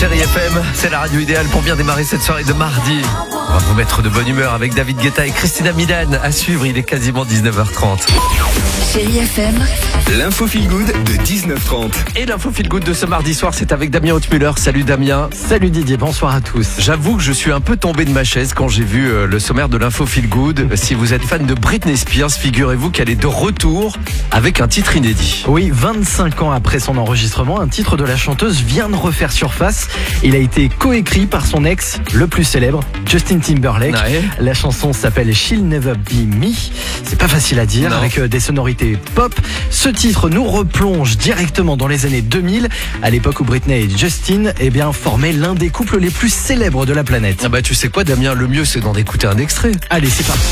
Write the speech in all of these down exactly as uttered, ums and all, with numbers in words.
Chérie F M, c'est la radio idéale pour bien démarrer cette soirée de mardi. On va vous mettre de bonne humeur avec David Guetta et Christina Milian. À suivre, il est quasiment dix-neuf heures trente. Chérie F M, l'info feel good de dix-neuf heures trente. Et l'info feel good de ce mardi soir, c'est avec Damien Hautmuller. Salut Damien. Salut Didier, bonsoir à tous. J'avoue que je suis un peu tombé de ma chaise quand j'ai vu euh, le sommaire de l'info feel good. Si vous êtes fan de Britney Spears, figurez-vous qu'elle est de retour avec un titre inédit. Oui, vingt-cinq ans après son enregistrement, un titre de la chanteuse vient de refaire surface. Il a été coécrit par son ex, le plus célèbre, Justin Timberlake. Ouais. La chanson s'appelle She'll Never Be Me. C'est pas facile à dire, Non. avec des sonorités pop. Ce titre nous replonge directement dans les années deux mille, à l'époque où Britney et Justin eh bien, formaient l'un des couples les plus célèbres de la planète. Ah bah tu sais quoi Damien, le mieux c'est d'en écouter un extrait. Allez, c'est parti.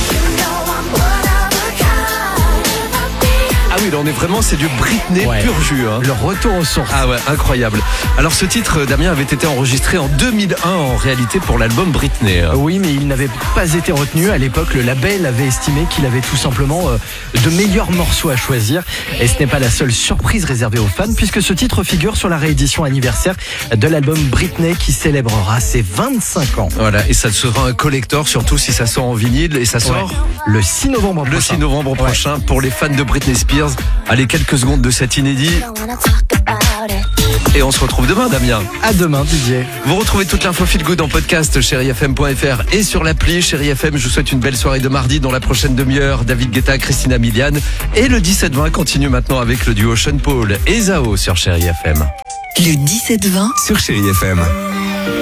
Ah oui, là on est vraiment, c'est du Britney Ouais. pur jus. Hein. Le retour aux sources. Ah ouais, incroyable. Alors ce titre, Damien, avait été enregistré en deux mille un en réalité pour l'album Britney. Oui, mais il n'avait pas été retenu. À l'époque, le label avait estimé qu'il avait tout simplement euh, de meilleurs morceaux à choisir. Et ce n'est pas la seule surprise réservée aux fans, puisque ce titre figure sur la réédition anniversaire de l'album Britney qui célébrera ses vingt-cinq ans. Voilà, et ça sera un collector, surtout si ça sort en vinyle, et ça sort Ouais. Le six novembre le prochain. six novembre prochain pour les fans de Britney Spears. Allez, quelques secondes de cet inédit. Et on se retrouve demain, Damien. À demain, Didier. Vous retrouvez toute l'info feel good en podcast chérie f m point f r et sur l'appli Chérie F M. Je vous souhaite une belle soirée de mardi. Dans la prochaine demi-heure, David Guetta, Christina Milian. Et le dix-sept vingt continue maintenant avec le duo Sean Paul et Zao sur Chérie F M. le dix-sept vingt Sur Chérie F M.